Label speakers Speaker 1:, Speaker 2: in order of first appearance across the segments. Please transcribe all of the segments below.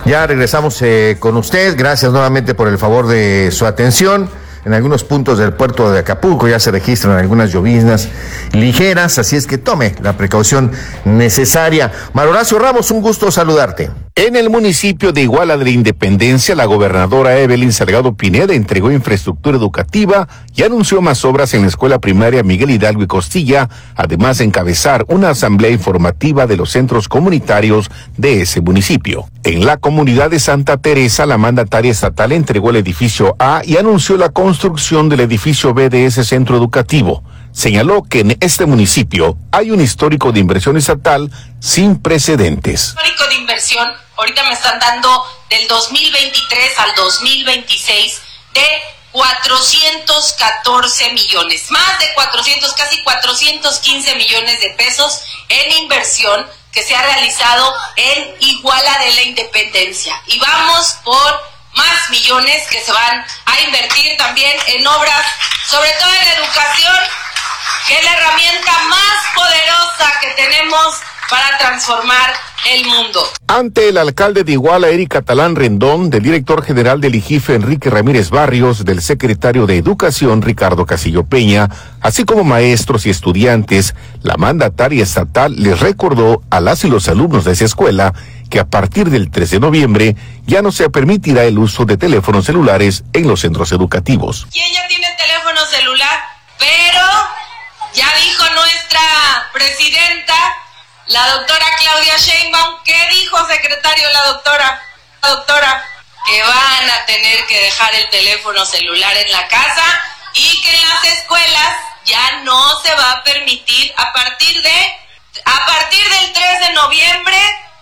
Speaker 1: Ya regresamos con usted. Gracias nuevamente por el favor de su atención. En algunos puntos del puerto de Acapulco ya se registran algunas lloviznas ligeras, así es que tome la precaución necesaria. Mario Horacio Ramos, un gusto saludarte.
Speaker 2: En el municipio de Iguala de la Independencia, la gobernadora Evelyn Salgado Pineda entregó infraestructura educativa y anunció más obras en la escuela primaria Miguel Hidalgo y Costilla, además de encabezar una asamblea informativa de los centros comunitarios de ese municipio. En la comunidad de Santa Teresa, la mandataria estatal entregó el edificio A y anunció la construcción del edificio B de ese centro educativo. Señaló que en este municipio hay un histórico de inversión estatal sin precedentes.
Speaker 3: Histórico de inversión, ahorita me están dando del 2023 al 2026 de 414 millones, más de 400, casi 415 millones de pesos en inversión que se ha realizado en Iguala de la Independencia. Y vamos por más millones que se van a invertir también en obras, sobre todo en la educación, que es la herramienta más poderosa que tenemos para transformar el mundo.
Speaker 2: Ante el alcalde de Iguala, Eric Catalán Rendón, del director general del IGIFE, Enrique Ramírez Barrios, del secretario de Educación, Ricardo Castillo Peña, así como maestros y estudiantes, la mandataria estatal les recordó a las y los alumnos de esa escuela que a partir del 3 de noviembre ya no se permitirá el uso de teléfonos celulares en los centros educativos.
Speaker 3: ¿Quién ya tiene teléfono celular? Pero ya dijo nuestra presidenta, la doctora Claudia Sheinbaum, ¿qué dijo, secretario, la doctora? Que van a tener que dejar el teléfono celular en la casa y que en las escuelas ya no se va a permitir a partir del 3 de noviembre,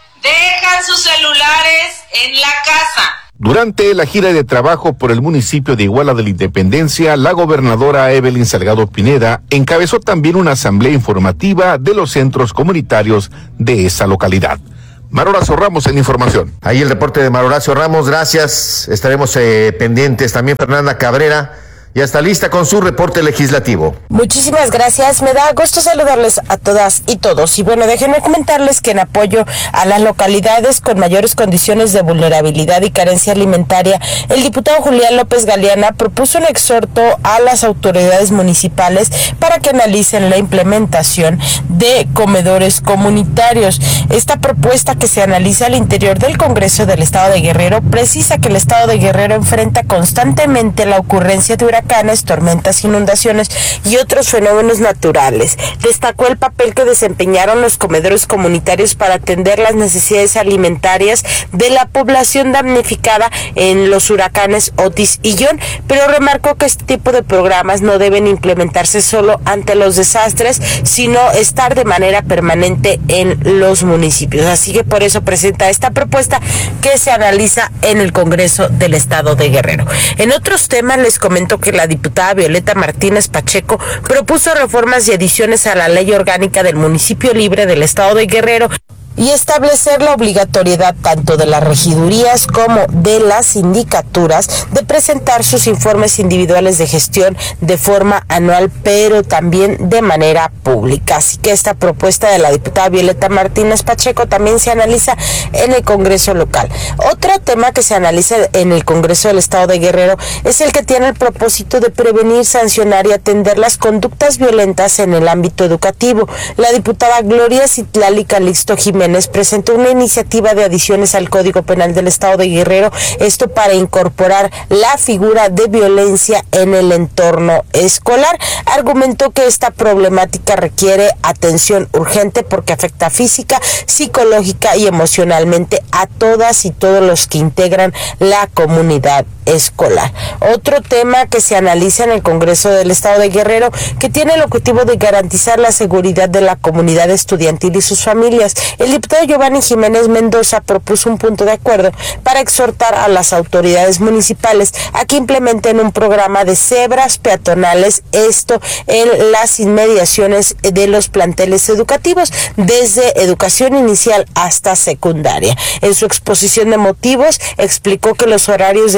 Speaker 3: dejan sus celulares en la casa.
Speaker 2: Durante la gira de trabajo por el municipio de Iguala de la Independencia, la gobernadora Evelyn Salgado Pineda encabezó también una asamblea informativa de los centros comunitarios de esa localidad. Mario Horacio Ramos en información.
Speaker 1: Ahí el reporte de Mario Horacio Ramos, gracias. Estaremos pendientes. También Fernanda Cabrera ya está lista con su reporte legislativo.
Speaker 4: Muchísimas gracias, me da gusto saludarles a todas y todos. Y bueno, déjenme comentarles que en apoyo a las localidades con mayores condiciones de vulnerabilidad y carencia alimentaria, el diputado Julián López Galeana propuso un exhorto a las autoridades municipales para que analicen la implementación de comedores comunitarios. Esta propuesta, que se analiza al interior del Congreso del Estado de Guerrero, precisa que el Estado de Guerrero enfrenta constantemente la ocurrencia de huracanes, tormentas, inundaciones y otros fenómenos naturales. Destacó el papel que desempeñaron los comedores comunitarios para atender las necesidades alimentarias de la población damnificada en los huracanes Otis y John, pero remarcó que este tipo de programas no deben implementarse solo ante los desastres, sino estar de manera permanente en los municipios. Así que por eso presenta esta propuesta que se analiza en el Congreso del Estado de Guerrero. En otros temas les comento que la diputada Violeta Martínez Pacheco propuso reformas y adiciones a la Ley Orgánica del Municipio Libre del Estado de Guerrero y establecer la obligatoriedad tanto de las regidurías como de las sindicaturas de presentar sus informes individuales de gestión de forma anual, pero también de manera pública. Así que esta propuesta de la diputada Violeta Martínez Pacheco también se analiza en el Congreso local. Otro tema que se analiza en el Congreso del Estado de Guerrero es el que tiene el propósito de prevenir, sancionar y atender las conductas violentas en el ámbito educativo. La diputada Gloria Citlali Calixto Jiménez presentó una iniciativa de adiciones al Código Penal del Estado de Guerrero, esto para incorporar la figura de violencia en el entorno escolar. Argumentó que esta problemática requiere atención urgente porque afecta física, psicológica y emocionalmente a todas y todos los que integran la comunidad escolar. Otro tema que se analiza en el Congreso del Estado de Guerrero, que tiene el objetivo de garantizar la seguridad de la comunidad estudiantil y sus familias. El diputado Giovanni Jiménez Mendoza propuso un punto de acuerdo para exhortar a las autoridades municipales a que implementen un programa de cebras peatonales, esto en las inmediaciones de los planteles educativos, desde educación inicial hasta secundaria. En su exposición de motivos, explicó que los horarios de entrada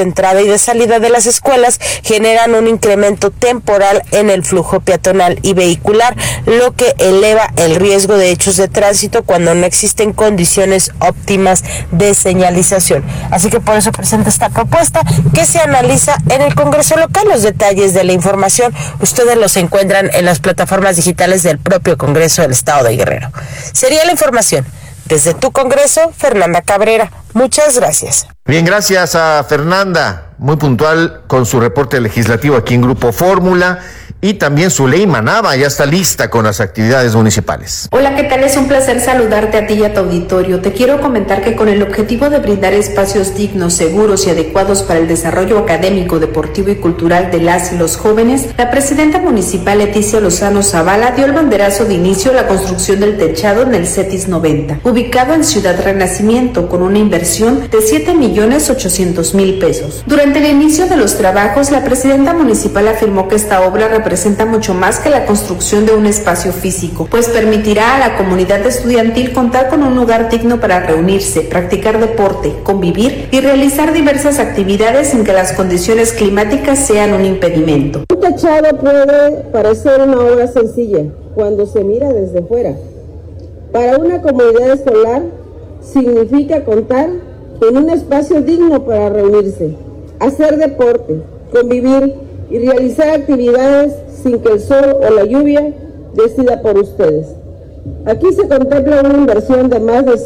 Speaker 4: y de salida de las escuelas generan un incremento temporal en el flujo peatonal y vehicular, lo que eleva el riesgo de hechos de tránsito cuando no existen condiciones óptimas de señalización. Así que por eso presenta esta propuesta que se analiza en el Congreso local. Los detalles de la información ustedes los encuentran en las plataformas digitales del propio Congreso del Estado de Guerrero. Sería la información. Desde tu Congreso, Fernanda Cabrera. Muchas gracias.
Speaker 1: Bien, gracias a Fernanda, muy puntual con su reporte legislativo aquí en Grupo Fórmula. Y también Zuleima Nava ya está lista con las actividades municipales.
Speaker 5: Hola, ¿qué tal? Es un placer saludarte a ti y a tu auditorio. Te quiero comentar que con el objetivo de brindar espacios dignos, seguros y adecuados para el desarrollo académico, deportivo y cultural de las y los jóvenes, la presidenta municipal Leticia Lozano Zavala dio el banderazo de inicio a la construcción del techado en el CETIS 90, ubicado en Ciudad Renacimiento, con una inversión de 7,800,000 pesos. Durante el inicio de los trabajos, la presidenta municipal afirmó que esta obra representa mucho más que la construcción de un espacio físico, pues permitirá a la comunidad estudiantil contar con un lugar digno para reunirse, practicar deporte, convivir y realizar diversas actividades sin que las condiciones climáticas sean un impedimento.
Speaker 6: Un techado puede parecer una obra sencilla cuando se mira desde fuera. Para una comunidad escolar significa contar con un espacio digno para reunirse, hacer deporte, convivir y realizar actividades sin que el sol o la lluvia decida por ustedes. Aquí se contempla una inversión de más de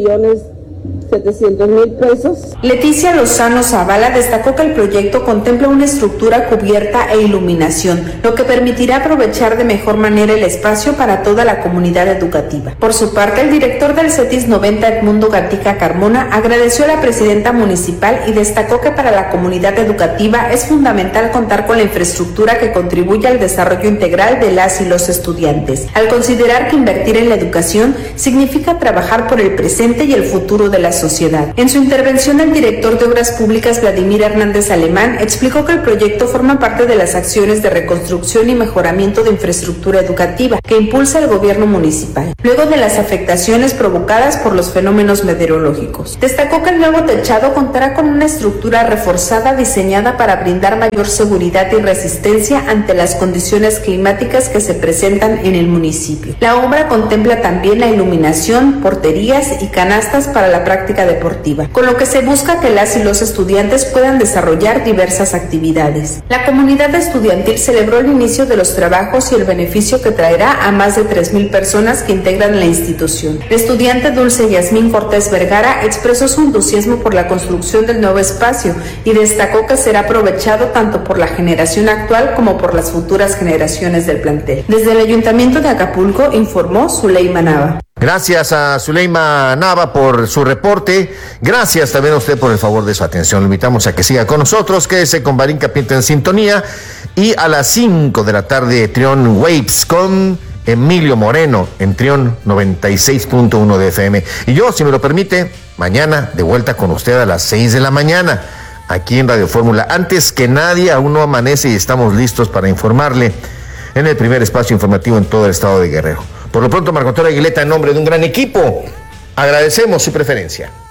Speaker 6: 7,700,000 pesos.
Speaker 5: Leticia Lozano Zavala destacó que el proyecto contempla una estructura cubierta e iluminación, lo que permitirá aprovechar de mejor manera el espacio para toda la comunidad educativa. Por su parte, el director del CETIS 90, Edmundo Gatica Carmona, agradeció a la presidenta municipal y destacó que para la comunidad educativa es fundamental contar con la infraestructura que contribuye al desarrollo integral de las y los estudiantes, al considerar que invertir en la educación significa trabajar por el presente y el futuro de la sociedad. En su intervención, el director de Obras Públicas, Vladimir Hernández Alemán, explicó que el proyecto forma parte de las acciones de reconstrucción y mejoramiento de infraestructura educativa que impulsa el gobierno municipal, luego de las afectaciones provocadas por los fenómenos meteorológicos. Destacó que el nuevo techado contará con una estructura reforzada diseñada para brindar mayor seguridad y resistencia ante las condiciones climáticas que se presentan en el municipio. La obra contempla también la iluminación, porterías y canastas para la práctica deportiva, con lo que se busca que las y los estudiantes puedan desarrollar diversas actividades. La comunidad estudiantil celebró el inicio de los trabajos y el beneficio que traerá a más de 3,000 personas que integran la institución. La estudiante Dulce Yasmín Cortés Vergara expresó su entusiasmo por la construcción del nuevo espacio y destacó que será aprovechado tanto por la generación actual como por las futuras generaciones del plantel. Desde el Ayuntamiento de Acapulco informó Zuleima Nava.
Speaker 1: Gracias a Zuleima Nava por su reporte. Gracias también a usted por el favor de su atención. Lo invitamos a que siga con nosotros. Quédese con Barinca Pinta en sintonía. Y a las 5 de la tarde, Trión Waves con Emilio Moreno en Trión 96.1 de FM. Y yo, si me lo permite, mañana de vuelta con usted a las 6 de la mañana, aquí en Radio Fórmula. Antes que nadie, aún no amanece y estamos listos para informarle en el primer espacio informativo en todo el estado de Guerrero. Por lo pronto, Marco Antonio Aguileta, en nombre de un gran equipo, agradecemos su preferencia.